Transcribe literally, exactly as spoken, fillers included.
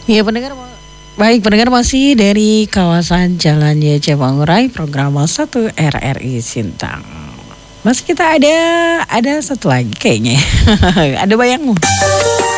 Ya pendengar, baik pendengar masih dari kawasan Jalan Y C Mangurai, program satu R R I Sintang. Mas kita ada ada satu lagi kayaknya. Ada bayangmu.